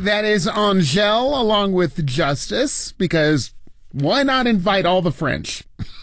That is Angèle along with Justice, because why not invite all the French?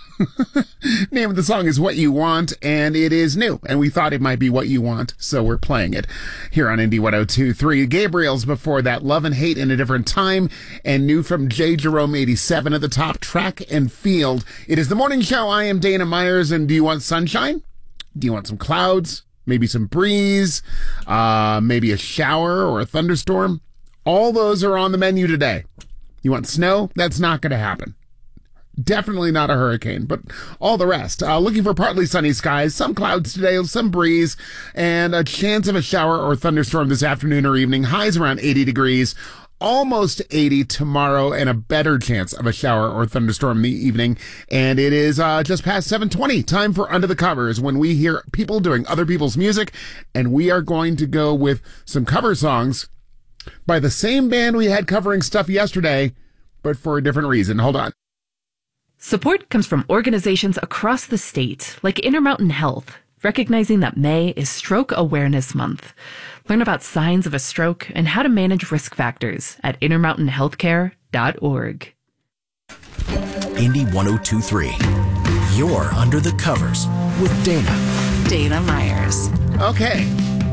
Name of the song is What You Want, and it is new, and we thought it might be What You Want, so we're playing it here on Indie 102.3. Gabriel's before that, Love and Hate in a Different Time, and new from J. Jerome 87 at the top, Track and Field. It is the morning show. I am Dana Myers, and do you want sunshine? Do you want some clouds? Maybe some breeze? Maybe a shower or a thunderstorm? All those are on the menu today. You want snow? That's not going to happen. Definitely not a hurricane, but all the rest. Looking for partly sunny skies, some clouds today, some breeze, and a chance of a shower or thunderstorm this afternoon or evening. Highs around 80 degrees, almost 80 tomorrow, and a better chance of a shower or thunderstorm in the evening. And it is just past 7:20. Time for Under the Covers, when we hear people doing other people's music, and we are going to go with some cover songs by the same band we had covering stuff yesterday, but for a different reason. Hold on. Support comes from organizations across the state, like Intermountain Health, recognizing that May is Stroke Awareness Month. Learn about signs of a stroke and how to manage risk factors at intermountainhealthcare.org. Indie 102.3. You're Under the Covers with Dana Myers. Okay.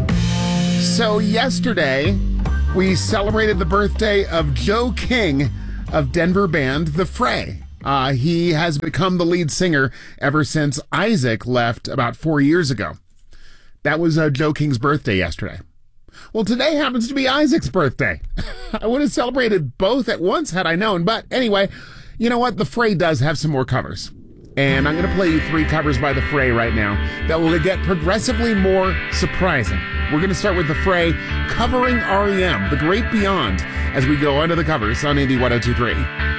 So yesterday, we celebrated the birthday of Joe King of Denver band The Fray. He has become the lead singer ever since Isaac left about 4 years ago. That was Joe King's birthday yesterday. Well, today happens to be Isaac's birthday. I would have celebrated both at once had I known. But anyway, you know what? The Fray does have some more covers. And I'm going to play you 3 covers by The Fray right now that will get progressively more surprising. We're going to start with The Fray covering R.E.M., The Great Beyond, as we go under the covers on Indie 102.3.